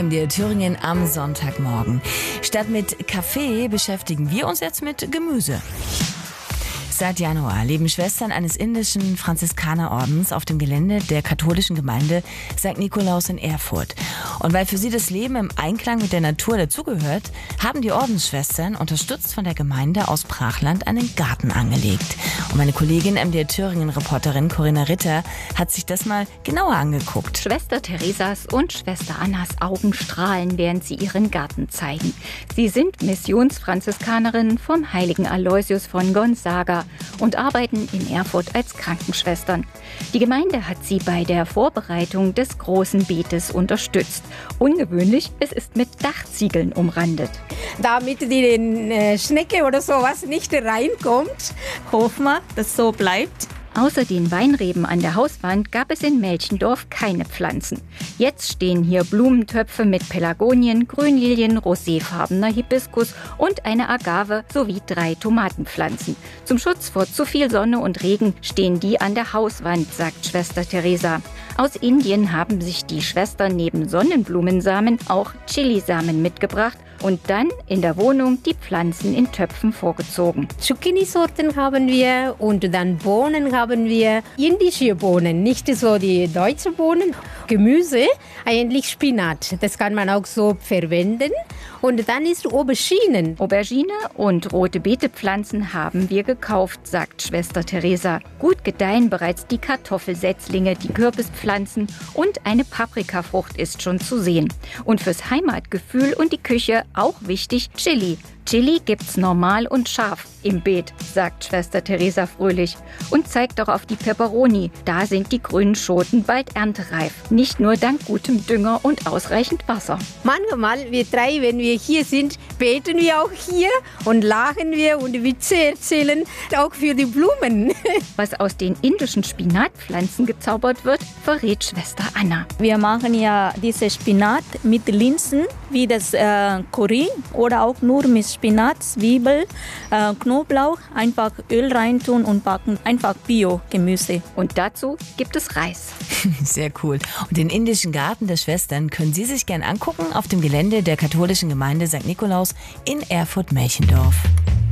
MDR Thüringen am Sonntagmorgen. Statt mit Kaffee beschäftigen wir uns jetzt mit Gemüse. Seit Januar leben Schwestern eines indischen Franziskanerordens auf dem Gelände der katholischen Gemeinde St. Nikolaus in Erfurt. Und weil für sie das Leben im Einklang mit der Natur dazugehört, haben die Ordensschwestern, unterstützt von der Gemeinde aus Brachland, einen Garten angelegt. Und meine Kollegin MDR Thüringen-Reporterin Corinna Ritter hat sich das mal genauer angeguckt. Schwester Theresas und Schwester Annas Augen strahlen, während sie ihren Garten zeigen. Sie sind Missionsfranziskanerinnen vom heiligen Aloysius von Gonzaga und arbeiten in Erfurt als Krankenschwestern. Die Gemeinde hat sie bei der Vorbereitung des großen Beetes unterstützt. Ungewöhnlich, es ist mit Dachziegeln umrandet. Damit die Schnecke oder sowas nicht reinkommt, hoffen wir, dass so bleibt. Außer den Weinreben an der Hauswand gab es in Melchendorf keine Pflanzen. Jetzt stehen hier Blumentöpfe mit Pelargonien, Grünlilien, roséfarbener Hibiskus und eine Agave sowie 3 Tomatenpflanzen. Zum Schutz vor zu viel Sonne und Regen stehen die an der Hauswand, sagt Schwester Theresa. Aus Indien haben sich die Schwestern neben Sonnenblumensamen auch Chilisamen mitgebracht und dann in der Wohnung die Pflanzen in Töpfen vorgezogen. Zucchini-Sorten haben wir und dann Bohnen haben wir. Indische Bohnen, nicht so die deutschen Bohnen. Gemüse, eigentlich Spinat. Das kann man auch so verwenden. Und dann ist Auberginen. Aubergine und rote Beetepflanzen haben wir gekauft, sagt Schwester Theresa. Gut gedeihen bereits die Kartoffelsetzlinge, die Kürbispflanzen und eine Paprikafrucht ist schon zu sehen. Und fürs Heimatgefühl und die Küche auch wichtig Chili. Chili gibt's normal und scharf im Beet, sagt Schwester Theresa fröhlich und zeigt auch auf die Peperoni. Da sind die grünen Schoten bald erntereif. Nicht nur dank gutem Dünger und ausreichend Wasser. Manchmal, wir 3, wenn wir hier sind, beten wir auch hier und lachen wir und Witze erzählen, auch für die Blumen. Was aus den indischen Spinatpflanzen gezaubert wird, verrät Schwester Anna. Wir machen ja diese Spinat mit Linsen, wie das Curry oder auch nur mit Spinat, Zwiebel, Knoblauch, einfach Öl reintun und backen, einfach Bio-Gemüse. Und dazu gibt es Reis. Sehr cool. Und den indischen Garten der Schwestern können Sie sich gern angucken auf dem Gelände der katholischen Gemeinde St. Nikolaus in Erfurt-Melchendorf.